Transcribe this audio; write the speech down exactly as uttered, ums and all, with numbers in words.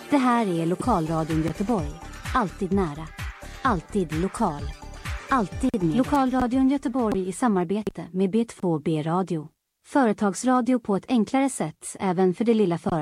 Det här är Lokalradion Göteborg. Alltid nära. Alltid lokal. Alltid med Lokalradion Göteborg i samarbete med B två B Radio. Företagsradio på ett enklare sätt även för det lilla företaget.